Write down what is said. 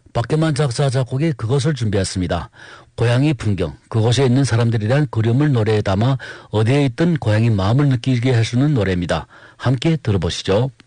박계만 작사 작곡이 그것을 준비했습니다. 고향의 풍경, 그곳에 있는 사람들에 대한 그리움을 노래에 담아 어디에 있든 고향의 마음을 느끼게 해주는 노래입니다. 함께 들어보시죠.